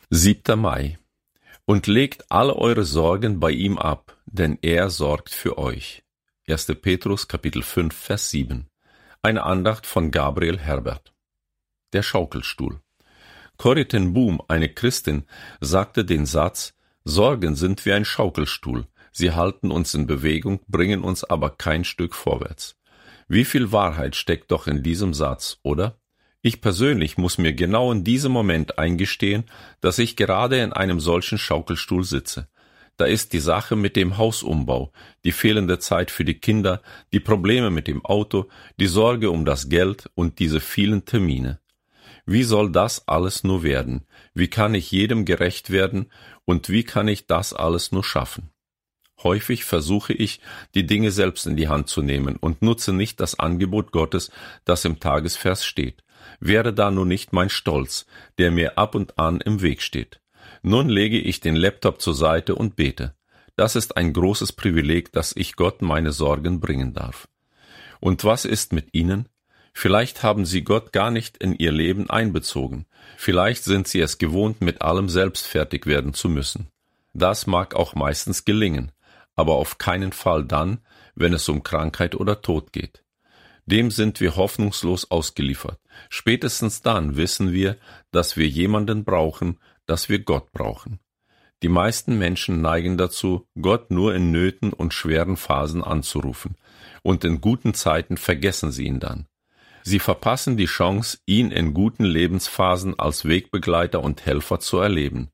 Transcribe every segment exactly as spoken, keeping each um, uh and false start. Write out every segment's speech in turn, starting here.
siebter Mai. Und legt alle eure Sorgen bei ihm ab, denn er sorgt für euch. erster Petrus, Kapitel fünf, Vers sieben. Eine Andacht von Gabriel Herbert. Der Schaukelstuhl. Corrie ten Boom, eine Christin, sagte den Satz: Sorgen sind wie ein Schaukelstuhl. Sie halten uns in Bewegung, bringen uns aber kein Stück vorwärts. Wie viel Wahrheit steckt doch in diesem Satz, oder? Ich persönlich muss mir genau in diesem Moment eingestehen, dass ich gerade in einem solchen Schaukelstuhl sitze. Da ist die Sache mit dem Hausumbau, die fehlende Zeit für die Kinder, die Probleme mit dem Auto, die Sorge um das Geld und diese vielen Termine. Wie soll das alles nur werden? Wie kann ich jedem gerecht werden und wie kann ich das alles nur schaffen? Häufig versuche ich, die Dinge selbst in die Hand zu nehmen und nutze nicht das Angebot Gottes, das im Tagesvers steht. Wäre da nur nicht mein Stolz, der mir ab und an im Weg steht. Nun lege ich den Laptop zur Seite und bete. Das ist ein großes Privileg, dass ich Gott meine Sorgen bringen darf. Und was ist mit Ihnen? Vielleicht haben Sie Gott gar nicht in Ihr Leben einbezogen. Vielleicht sind Sie es gewohnt, mit allem selbst fertig werden zu müssen. Das mag auch meistens gelingen, aber auf keinen Fall dann, wenn es um Krankheit oder Tod geht. Dem sind wir hoffnungslos ausgeliefert. Spätestens dann wissen wir, dass wir jemanden brauchen, dass wir Gott brauchen. Die meisten Menschen neigen dazu, Gott nur in Nöten und schweren Phasen anzurufen, und in guten Zeiten vergessen sie ihn dann. Sie verpassen die Chance, ihn in guten Lebensphasen als Wegbegleiter und Helfer zu erleben.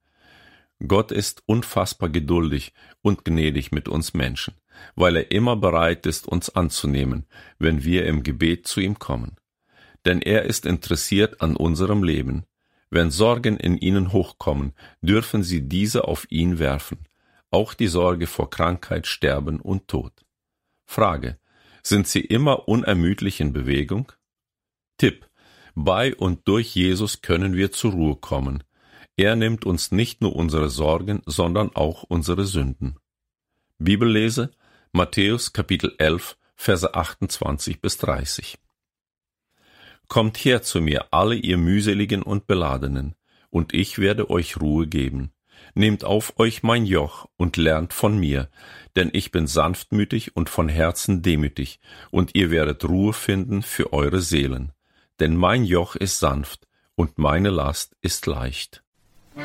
Gott ist unfassbar geduldig und gnädig mit uns Menschen, weil er immer bereit ist, uns anzunehmen, wenn wir im Gebet zu ihm kommen. Denn er ist interessiert an unserem Leben. Wenn Sorgen in ihnen hochkommen, dürfen sie diese auf ihn werfen. Auch die Sorge vor Krankheit, Sterben und Tod. Frage: Sind sie immer unermüdlich in Bewegung? Tipp: Bei und durch Jesus können wir zur Ruhe kommen. Er nimmt uns nicht nur unsere Sorgen, sondern auch unsere Sünden. Bibellese: Matthäus Kapitel elf, Verse achtundzwanzig bis dreißig. Kommt her zu mir, alle ihr mühseligen und Beladenen, und ich werde euch Ruhe geben. Nehmt auf euch mein Joch und lernt von mir, denn ich bin sanftmütig und von Herzen demütig, und ihr werdet Ruhe finden für eure Seelen. Denn mein Joch ist sanft und meine Last ist leicht.